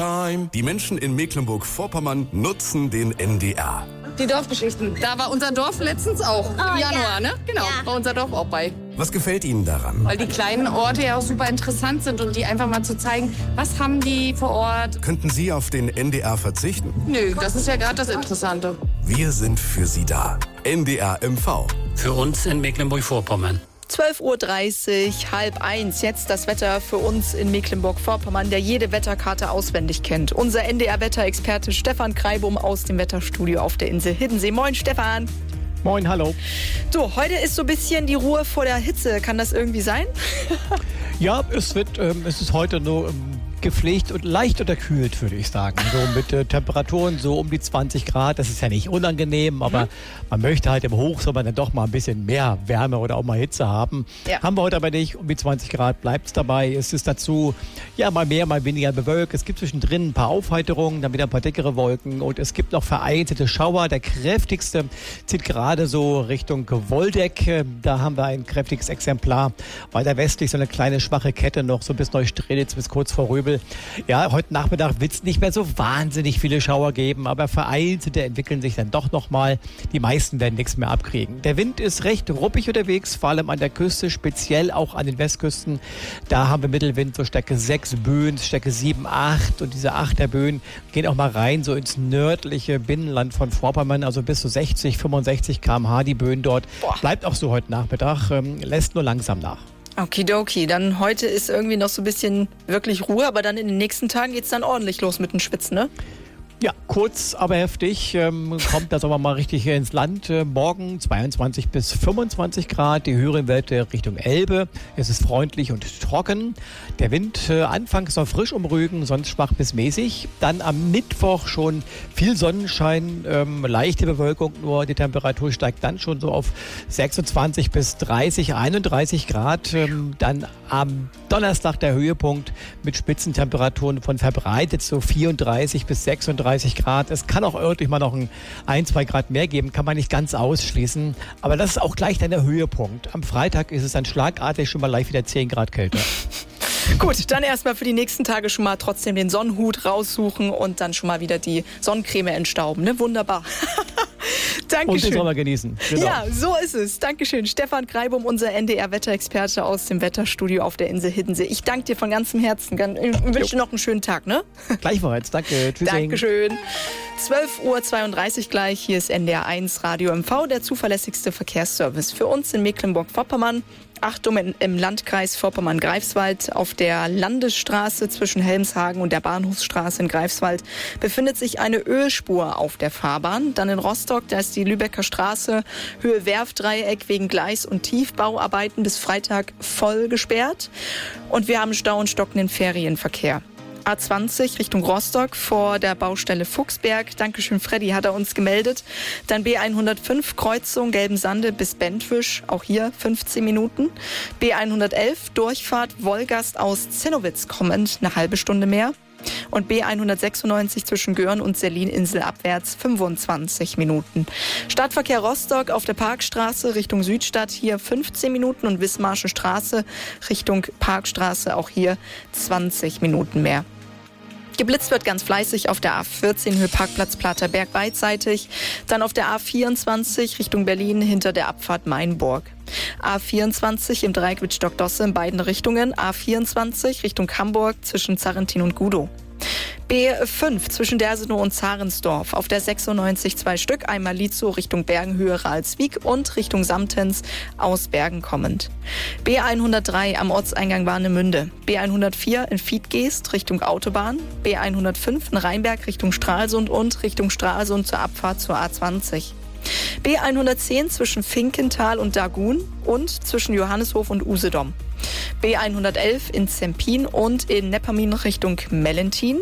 time. Die Menschen in Mecklenburg-Vorpommern nutzen den NDR. Die Dorfgeschichten. Da war unser Dorf letztens auch. Im Januar, ne? Genau, war unser Dorf auch bei. Was gefällt Ihnen daran? Weil die kleinen Orte ja auch super interessant sind und die einfach mal zu zeigen, was haben die vor Ort. Könnten Sie auf den NDR verzichten? Nö, das ist ja gerade das Interessante. Wir sind für Sie da. NDR MV. Für uns in Mecklenburg-Vorpommern. 12:30 Uhr, 12:30. Jetzt das Wetter für uns in Mecklenburg-Vorpommern, der jede Wetterkarte auswendig kennt. Unser NDR-Wetterexperte Stefan Kreibum aus dem Wetterstudio auf der Insel Hiddensee. Moin, Stefan. Moin, hallo. So, heute ist so ein bisschen die Ruhe vor der Hitze. Kann das irgendwie sein? Ja, es ist heute nur gepflegt und leicht unterkühlt, würde ich sagen. So mit Temperaturen so um die 20 Grad. Das ist ja nicht unangenehm, aber man möchte halt im Hochsommer dann doch mal ein bisschen mehr Wärme oder auch mal Hitze haben. Ja. Haben wir heute aber nicht. Um die 20 Grad bleibt es dabei. Es ist dazu ja mal mehr, mal weniger bewölkt. Es gibt zwischendrin ein paar Aufheiterungen, dann wieder ein paar dickere Wolken und es gibt noch vereinzelte Schauer. Der kräftigste zieht gerade so Richtung Woldeck. Da haben wir ein kräftiges Exemplar. Weiter westlich so eine kleine schwache Kette noch so bis Neustrelitz, bis kurz vor Röbel. Ja, heute Nachmittag wird es nicht mehr so wahnsinnig viele Schauer geben, aber vereinzelte entwickeln sich dann doch nochmal. Die meisten werden nichts mehr abkriegen. Der Wind ist recht ruppig unterwegs, vor allem an der Küste, speziell auch an den Westküsten. Da haben wir Mittelwind, so Stärke 6 Böen, Stärke 7, 8 und diese 8er Böen gehen auch mal rein, so ins nördliche Binnenland von Vorpommern, also bis zu 60, 65 km/h die Böen dort. Bleibt auch so heute Nachmittag, lässt nur langsam nach. Okidoki, dann heute ist irgendwie noch so ein bisschen wirklich Ruhe, aber dann in den nächsten Tagen geht's dann ordentlich los mit dem Schwitzen, ne? Ja, kurz, aber heftig. Kommt das aber mal richtig hier ins Land. Morgen 22 bis 25 Grad, die höheren Werte Richtung Elbe. Es ist freundlich und trocken. Der Wind anfangs noch frisch um Rügen, sonst schwach bis mäßig. Dann am Mittwoch schon viel Sonnenschein, leichte Bewölkung, nur die Temperatur steigt dann schon so auf 26 bis 30, 31 Grad. Dann am Donnerstag der Höhepunkt mit Spitzentemperaturen von verbreitet so 34 bis 36 Grad. Es kann auch örtlich mal noch ein, 2 Grad mehr geben, kann man nicht ganz ausschließen. Aber das ist auch gleich dann der Höhepunkt. Am Freitag ist es dann schlagartig schon mal leicht wieder 10 Grad kälter. Gut, dann erstmal für die nächsten Tage schon mal trotzdem den Sonnenhut raussuchen und dann schon mal wieder die Sonnencreme entstauben. Ne? Wunderbar. Dankeschön. Und den Sommer genießen. Genau. Ja, so ist es. Dankeschön. Stefan Kreibum, unser NDR-Wetterexperte aus dem Wetterstudio auf der Insel Hiddensee. Ich danke dir von ganzem Herzen. Ich wünsche dir noch einen schönen Tag, ne? Gleichfalls. Danke. Tschüss. Dankeschön. 12:32 Uhr gleich. Hier ist NDR 1 Radio MV, der zuverlässigste Verkehrsservice für uns in Mecklenburg-Vorpommern. Achtung, im Landkreis Vorpommern-Greifswald auf der Landesstraße zwischen Helmshagen und der Bahnhofsstraße in Greifswald befindet sich eine Ölspur auf der Fahrbahn. Dann in Rostock, da ist die Lübecker Straße Höhe Werftdreieck wegen Gleis- und Tiefbauarbeiten bis Freitag voll gesperrt. Und wir haben Stau und stockenden Ferienverkehr. A20 Richtung Rostock vor der Baustelle Fuchsberg. Dankeschön, Freddy, hat er uns gemeldet. Dann B105 Kreuzung Gelbensande bis Bentwisch, auch hier 15 Minuten. B111 Durchfahrt Wolgast aus Zinnowitz kommend, eine halbe Stunde mehr. Und B196 zwischen Göhren und Selin-Insel abwärts 25 Minuten. Stadtverkehr Rostock auf der Parkstraße Richtung Südstadt hier 15 Minuten und Wismarsche Straße Richtung Parkstraße auch hier 20 Minuten mehr. Geblitzt wird ganz fleißig auf der A14 Höhe Parkplatz Platerberg beidseitig. Dann auf der A24 Richtung Berlin hinter der Abfahrt Mainburg. A24 im Dreieck Wittstock-Dosse in beiden Richtungen. A24 Richtung Hamburg zwischen Zarrentin und Gudow. B5 zwischen Dersenow und Zarensdorf. Auf der 96 2 Stück, einmal Lietzow Richtung Bergenhöhe Ralswiek und Richtung Samtens aus Bergen kommend. B103 am Ortseingang Warnemünde. B104 in Fiedgeest Richtung Autobahn. B105 in Rheinberg Richtung Stralsund und Richtung Stralsund zur Abfahrt zur A20. B110 zwischen Finkenthal und Dagun und zwischen Johanneshof und Usedom. B111 in Zempin und in Neppermin Richtung Mellentin.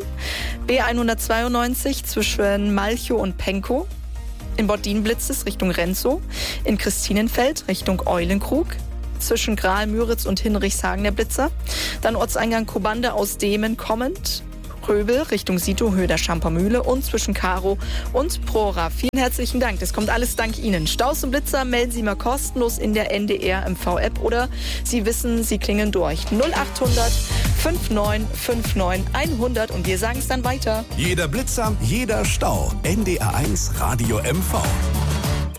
B192 zwischen Malchow und Penkow. In Bottdien blitzt es Richtung Renzow. In Christinenfeld Richtung Eulenkrug. Zwischen Graal, Müritz und Hinrichshagen der Blitzer. Dann Ortseingang Kobande aus Demen kommend. Pröbel Richtung Sito, Höhe der Schampermühle und zwischen Karo und Prora. Vielen herzlichen Dank. Das kommt alles dank Ihnen. Staus und Blitzer melden Sie mal kostenlos in der NDR MV-App oder Sie wissen, Sie klingeln durch. 0800 5959 100 und wir sagen es dann weiter. Jeder Blitzer, jeder Stau. NDR1 Radio MV.